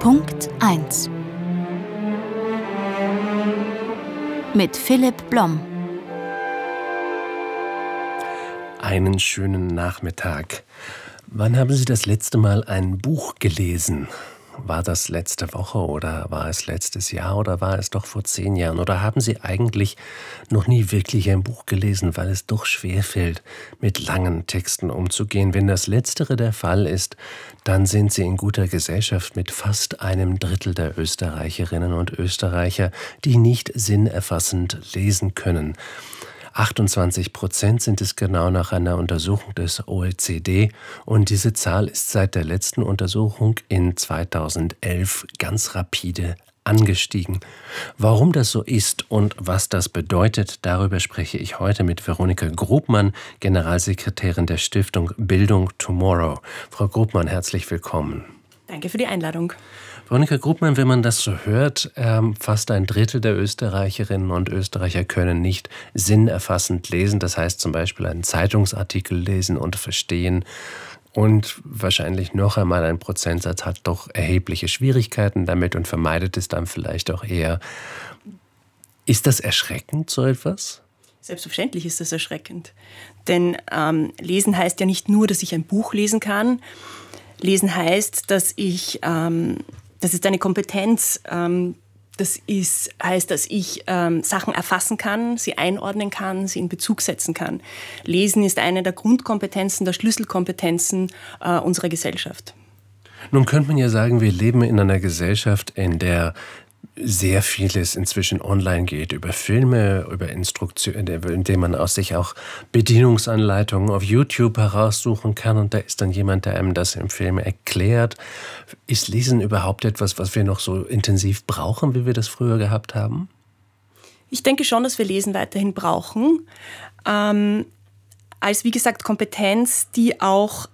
Punkt 1 mit Philipp Blom. Einen schönen Nachmittag. Wann haben Sie das letzte Mal ein Buch gelesen? War das letzte Woche oder war es letztes Jahr oder war es doch vor 10 Jahren? Oder haben Sie eigentlich noch nie wirklich ein Buch gelesen, weil es doch schwerfällt, mit langen Texten umzugehen? Wenn das Letztere der Fall ist, dann sind Sie in guter Gesellschaft mit fast einem Drittel der Österreicherinnen und Österreicher, die nicht sinnerfassend lesen können. 28% sind es genau nach einer Untersuchung des OECD und diese Zahl ist seit der letzten Untersuchung in 2011 ganz rapide angestiegen. Warum das so ist und was das bedeutet, darüber spreche ich heute mit Veronika Grubmann, Generalsekretärin der Stiftung Bildung Tomorrow. Frau Grubmann, herzlich willkommen. Danke für die Einladung. Veronika Grubmann, wenn man das so hört, fast ein Drittel der Österreicherinnen und Österreicher können nicht sinnerfassend lesen. Das heißt zum Beispiel einen Zeitungsartikel lesen und verstehen. Und wahrscheinlich noch einmal ein Prozentsatz hat doch erhebliche Schwierigkeiten damit und vermeidet es dann vielleicht auch eher. Ist das erschreckend, so etwas? Selbstverständlich ist das erschreckend. Denn lesen heißt ja nicht nur, dass ich ein Buch lesen kann. Lesen heißt, dass das ist eine Kompetenz, heißt, dass ich Sachen erfassen kann, sie einordnen kann, sie in Bezug setzen kann. Lesen ist eine der Grundkompetenzen, der Schlüsselkompetenzen unserer Gesellschaft. Nun könnte man ja sagen, wir leben in einer Gesellschaft, in der sehr vieles inzwischen online geht, über Filme, über Instruktionen, indem man aus sich auch Bedienungsanleitungen auf YouTube heraussuchen kann und da ist dann jemand, der einem das im Film erklärt. Ist Lesen überhaupt etwas, was wir noch so intensiv brauchen, wie wir das früher gehabt haben? Ich denke schon, dass wir Lesen weiterhin brauchen. Als, wie gesagt, Kompetenz, die auch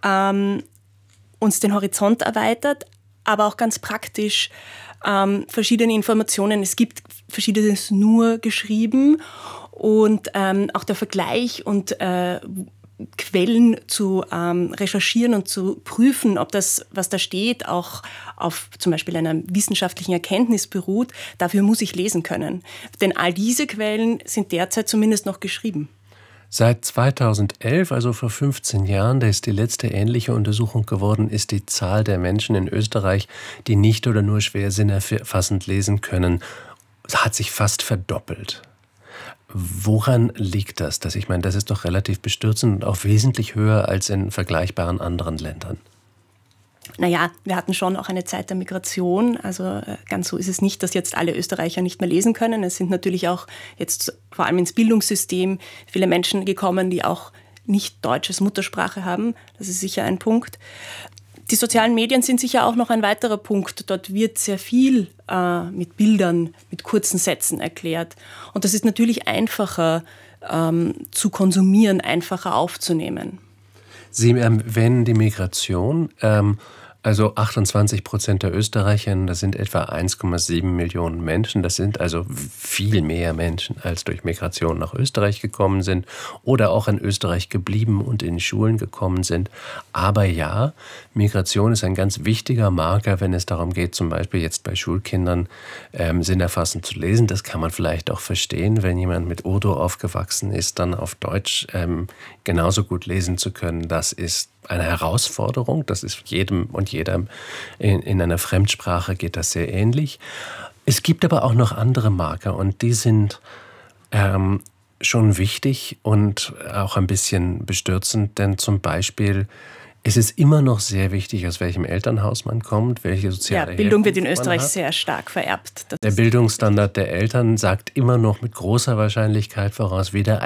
uns den Horizont erweitert, aber auch ganz praktisch verschiedene Informationen. Es gibt Verschiedenes nur geschrieben und auch der Vergleich und Quellen zu recherchieren und zu prüfen, ob das, was da steht, auch auf zum Beispiel einer wissenschaftlichen Erkenntnis beruht, dafür muss ich lesen können. Denn all diese Quellen sind derzeit zumindest noch geschrieben. Seit 2011, also vor 15 Jahren, da ist die letzte ähnliche Untersuchung geworden, ist die Zahl der Menschen in Österreich, die nicht oder nur schwer sinnerfassend lesen können, hat sich fast verdoppelt. Woran liegt das? Das ist doch relativ bestürzend und auch wesentlich höher als in vergleichbaren anderen Ländern. Naja, wir hatten schon auch eine Zeit der Migration. Also ganz so ist es nicht, dass jetzt alle Österreicher nicht mehr lesen können. Es sind natürlich auch jetzt vor allem ins Bildungssystem viele Menschen gekommen, die auch nicht Deutsch als Muttersprache haben. Das ist sicher ein Punkt. Die sozialen Medien sind sicher auch noch ein weiterer Punkt. Dort wird sehr viel mit Bildern, mit kurzen Sätzen erklärt. Und das ist natürlich einfacher zu konsumieren, einfacher aufzunehmen. Sie erwähnen die Migration. Also 28% der Österreicher, das sind etwa 1,7 Millionen Menschen. Das sind also viel mehr Menschen, als durch Migration nach Österreich gekommen sind oder auch in Österreich geblieben und in Schulen gekommen sind. Aber ja, Migration ist ein ganz wichtiger Marker, wenn es darum geht, zum Beispiel jetzt bei Schulkindern sinnerfassend zu lesen. Das kann man vielleicht auch verstehen, wenn jemand mit Urdu aufgewachsen ist, dann auf Deutsch genauso gut lesen zu können. Das ist eine Herausforderung, das ist jedem und jeder in einer Fremdsprache geht das sehr ähnlich. Es gibt aber auch noch andere Marker und die sind schon wichtig und auch ein bisschen bestürzend, denn zum Beispiel es ist immer noch sehr wichtig, aus welchem Elternhaus man kommt, welche soziale Herkunft Bildung wird in Österreich sehr stark vererbt. Der Bildungsstandard der Eltern sagt immer noch mit großer Wahrscheinlichkeit voraus, weder